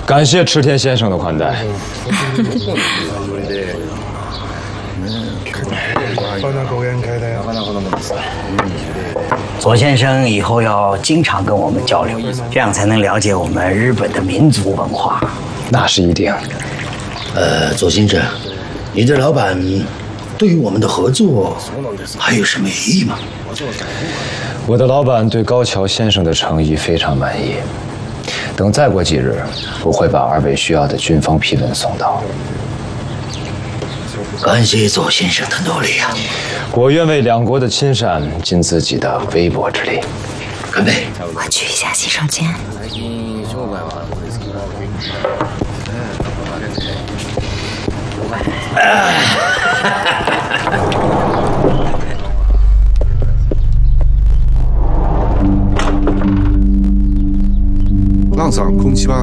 感谢池田先生的款待。 左先生以后要经常跟我们交流，这样才能了解我们日本的民族文化。 那是一定。 左先生，你的老板对于我们的合作还有什么异议吗？ 我的老板对高桥先生的诚意非常满意。等再过几日，我会把2位需要的军方批文送到。 感谢左先生的努力啊！ 我愿为两国的亲善尽自己的微薄之力。 干杯！ 我去一下洗手间。 浪さん、こんにちは。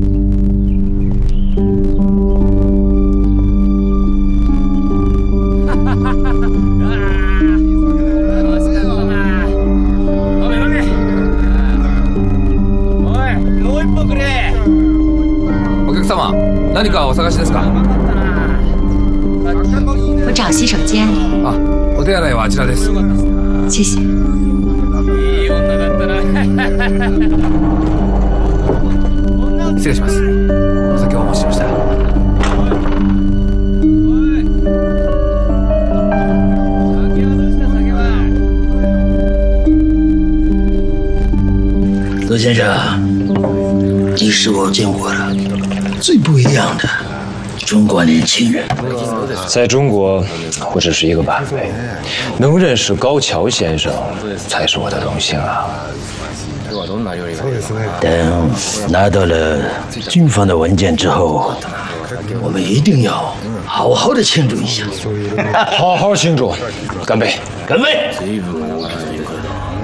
お客様、何かお探しですか？ 我找洗手间。 あ、お手洗いはあちらです。 谢谢。 失礼します。お酒をお持ちしました。 左先生，你是我见过的最不一样的中国年轻人。 在中国，我只是一个晚辈，能认识高桥先生，才是我的荣幸啊。 等拿到了军方的文件之后，我们一定要好好的庆祝一下。 好好庆祝，干杯！ 干杯！